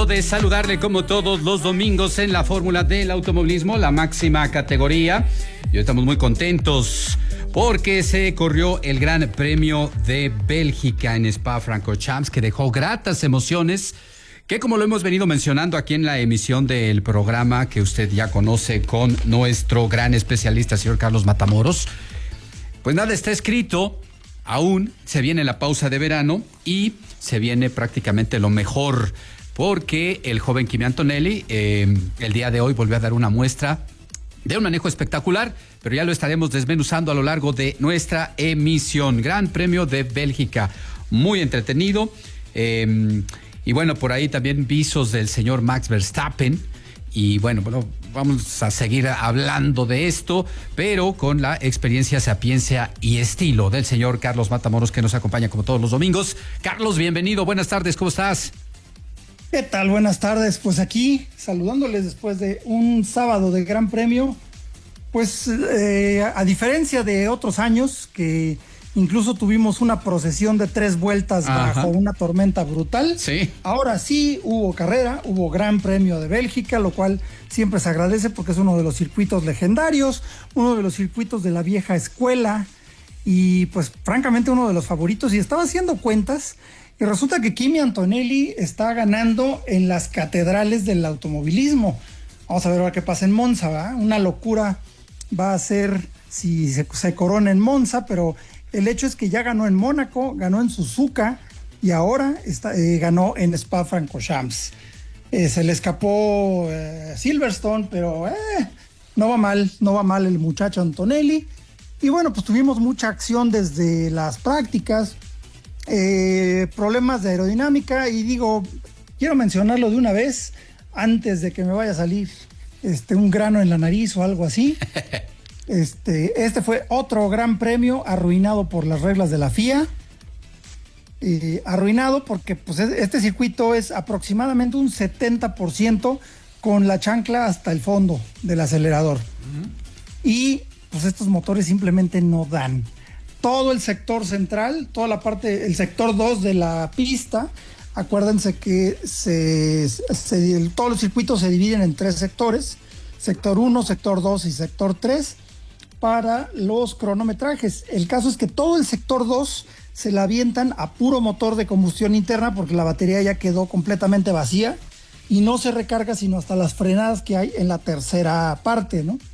gusto de saludarle como todos los domingos en la Fórmula del Automovilismo, la máxima categoría. Y hoy estamos muy contentos porque se corrió el Gran Premio de Bélgica en Spa-Francorchamps, que dejó gratas emociones, que como lo hemos venido mencionando aquí en la emisión del programa que usted ya conoce con nuestro gran especialista, señor Carlos Matamoros, pues nada está escrito. Aún se viene la pausa de verano y se viene prácticamente lo mejor, porque el joven Kimi Antonelli el día de hoy volvió a dar una muestra de un manejo espectacular, pero ya lo estaremos desmenuzando a lo largo de nuestra emisión. Gran Premio de Bélgica, muy entretenido. Y bueno, por ahí también visos del señor Max Verstappen. Y bueno, vamos a seguir hablando de esto, pero con la experiencia, sapiencia y estilo del señor Carlos Matamoros, que nos acompaña como todos los domingos. Carlos, bienvenido, buenas tardes, ¿cómo estás? ¿Qué tal? Buenas tardes, pues aquí saludándoles después de un sábado de Gran Premio. Pues a diferencia de otros años que incluso tuvimos una procesión de 3 vueltas bajo una tormenta brutal. Sí. Ahora sí hubo carrera, hubo Gran Premio de Bélgica, lo cual siempre se agradece porque es uno de los circuitos legendarios, uno de los circuitos de la vieja escuela y pues francamente uno de los favoritos. Y estaba haciendo cuentas y resulta que Kimi Antonelli está ganando en las catedrales del automovilismo. Vamos a ver ahora qué pasa en Monza, ¿verdad? Una locura va a ser si se corona en Monza, pero el hecho es que ya ganó en Mónaco, ganó en Suzuka y ahora ganó en Spa-Francorchamps. Se le escapó Silverstone, pero no va mal el muchacho Antonelli. Y bueno, pues tuvimos mucha acción desde las prácticas, problemas de aerodinámica y quiero mencionarlo de una vez antes de que me vaya a salir un grano en la nariz o algo así. Este fue otro gran premio arruinado por las reglas de la FIA. Arruinado porque pues este circuito es aproximadamente un 70% con la chancla hasta el fondo del acelerador. Y pues estos motores simplemente no dan. Todo el sector central, toda la parte, el sector 2 de la pista, acuérdense que todos los circuitos se dividen en 3 sectores: sector 1, sector 2 y sector 3 para los cronometrajes. El caso es que todo el sector 2 se la avientan a puro motor de combustión interna porque la batería ya quedó completamente vacía y no se recarga sino hasta las frenadas que hay en la tercera parte, ¿no?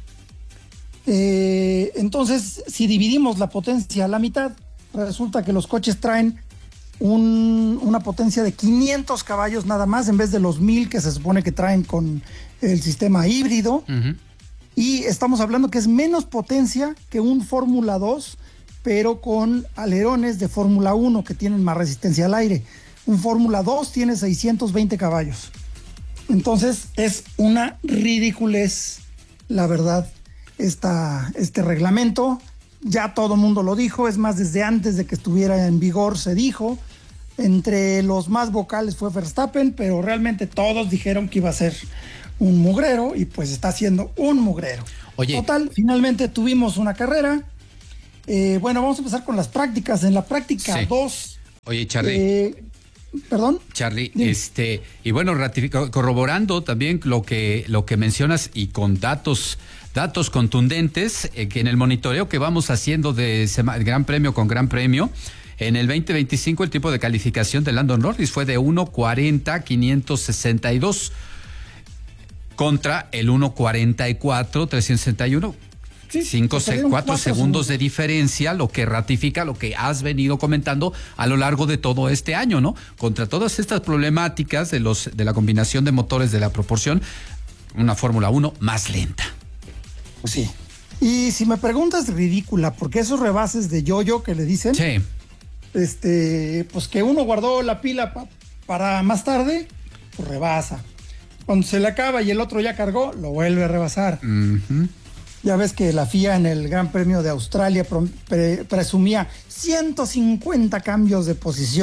Entonces, si dividimos la potencia a la mitad, resulta que los coches traen una potencia de 500 caballos nada más en vez de los 1000 que se supone que traen con el sistema híbrido. Y estamos hablando que es menos potencia que un Fórmula 2, pero con alerones de Fórmula 1 que tienen más resistencia al aire. Un Fórmula 2 tiene 620 caballos. Entonces es una ridiculez, la verdad, este reglamento. Ya todo el mundo lo dijo, es más, desde antes de que estuviera en vigor se dijo. Entre los más vocales fue Verstappen, pero realmente todos dijeron que iba a ser un mugrero y pues está siendo un mugrero. Oye. Total, finalmente tuvimos una carrera. Bueno, vamos a empezar con las prácticas. En la práctica 2. Oye, Charlie. ¿Perdón? Charlie, y bueno, corroborando también lo que mencionas y con datos contundentes, que en el monitoreo que vamos haciendo de Gran Premio con Gran Premio, en el 2025 el tiempo de calificación de Lando Norris fue de 1:40.562 contra el 1:44.361. Sí, 4 segundos de diferencia, lo que ratifica lo que has venido comentando a lo largo de todo este año, ¿no? Contra todas estas problemáticas de la combinación de motores, de la proporción, una Fórmula 1 más lenta. Sí. Y si me preguntas, ridícula, porque esos rebases de yo-yo que le dicen, sí, pues que uno guardó la pila para más tarde, pues rebasa. Cuando se le acaba y el otro ya cargó, lo vuelve a rebasar. Ya ves que la FIA en el Gran Premio de Australia presumía 150 cambios de posición.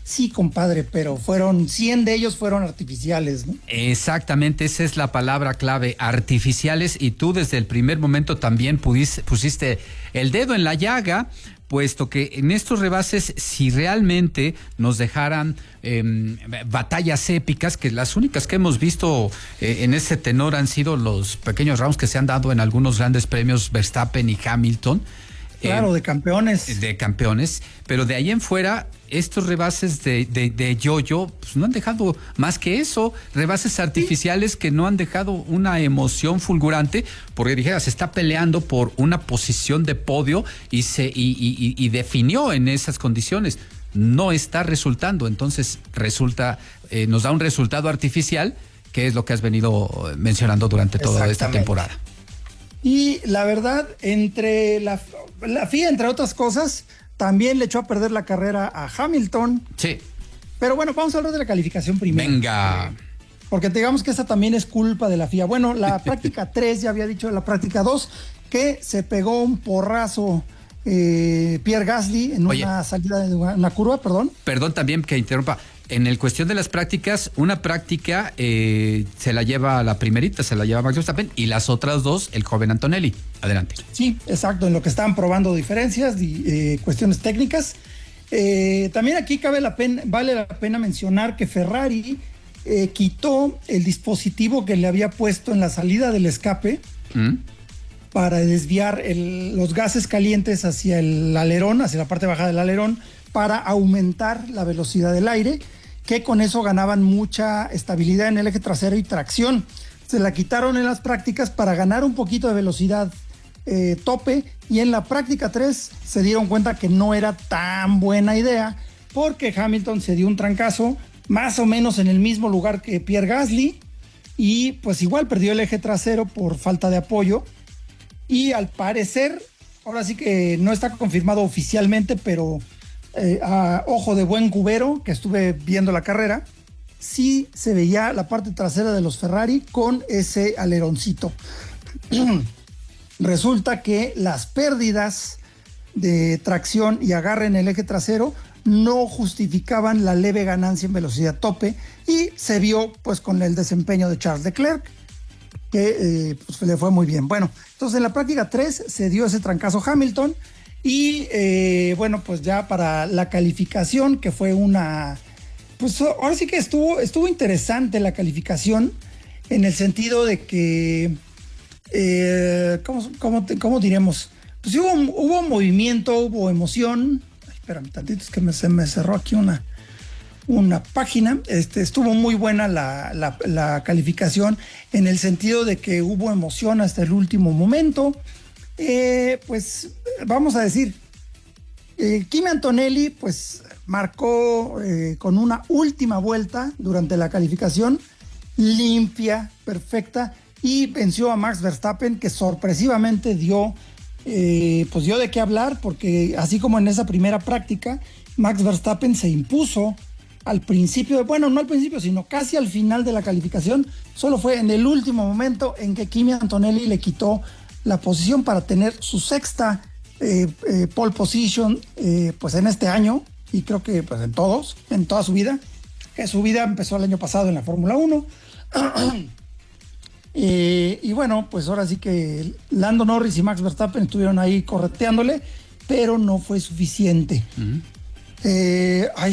Sí, compadre, pero 100 de ellos fueron artificiales, ¿no? Exactamente, esa es la palabra clave, artificiales, y tú desde el primer momento también pusiste el dedo en la llaga, puesto que en estos rebases, si realmente nos dejaran batallas épicas, que las únicas que hemos visto en ese tenor han sido los pequeños rounds que se han dado en algunos grandes premios Verstappen y Hamilton. Claro, de campeones. De campeones, pero de ahí en fuera, estos rebases de yo-yo pues no han dejado más que eso, rebases artificiales que no han dejado una emoción fulgurante, porque dijeras, se está peleando por una posición de podio y definió en esas condiciones. No está resultando, entonces nos da un resultado artificial, que es lo que has venido mencionando durante toda esta temporada. Y la verdad, entre la FIA, entre otras cosas, también le echó a perder la carrera a Hamilton. Sí. Pero bueno, vamos a hablar de la calificación primero. Venga. Porque digamos que esa también es culpa de la FIA. Bueno, la práctica 3, ya había dicho de la práctica 2, que se pegó un porrazo Pierre Gasly en una salida de una curva, perdón. Perdón también que interrumpa. En el cuestión de las prácticas, una práctica se la lleva la primerita, se la lleva Max Verstappen, y las otras dos, el joven Antonelli. Adelante. Sí, exacto, en lo que estaban probando diferencias y cuestiones técnicas. También aquí vale la pena mencionar que Ferrari quitó el dispositivo que le había puesto en la salida del escape para desviar los gases calientes hacia el alerón, hacia la parte baja del alerón, para aumentar la velocidad del aire, que con eso ganaban mucha estabilidad en el eje trasero y tracción. Se la quitaron en las prácticas para ganar un poquito de velocidad tope, y en la práctica 3 se dieron cuenta que no era tan buena idea, porque Hamilton se dio un trancazo más o menos en el mismo lugar que Pierre Gasly, y pues igual perdió el eje trasero por falta de apoyo, y al parecer, ahora sí que no está confirmado oficialmente, pero a ojo de buen cubero, que estuve viendo la carrera, sí se veía la parte trasera de los Ferrari con ese aleroncito. Resulta que las pérdidas de tracción y agarre en el eje trasero no justificaban la leve ganancia en velocidad tope, y se vio pues con el desempeño de Charles Leclerc, que pues le fue muy bien. Bueno, entonces en la práctica 3 se dio ese trancazo Hamilton, y bueno, pues ya para la calificación, que fue pues ahora sí que estuvo interesante la calificación, en el sentido de que ¿cómo diremos? Pues hubo movimiento, hubo emoción. Ay, espérame tantito, es que se me cerró aquí una página. Estuvo muy buena la calificación, en el sentido de que hubo emoción hasta el último momento. Pues vamos a decir, Kimi Antonelli pues marcó con una última vuelta durante la calificación limpia, perfecta, y venció a Max Verstappen, que sorpresivamente dio de qué hablar, porque así como en esa primera práctica, Max Verstappen se impuso al principio, bueno, no al principio, sino casi al final de la calificación. Solo fue en el último momento en que Kimi Antonelli le quitó la posición para tener su sexta pole position pues en este año, y creo que pues en toda su vida, que su vida empezó el año pasado en la Fórmula 1. Y bueno, pues ahora sí que Lando Norris y Max Verstappen estuvieron ahí correteándole, pero no fue suficiente.